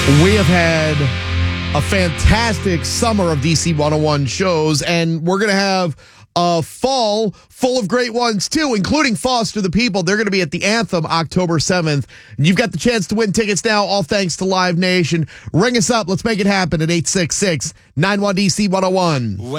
We have had a fantastic summer of DC 101 shows, and we're going to have a fall full of great ones, too, including Foster the People. They're going to be at the Anthem October 7th. And you've got the chance to win tickets now, all thanks to Live Nation. Ring us up. Let's make it happen at 866-91-DC-101.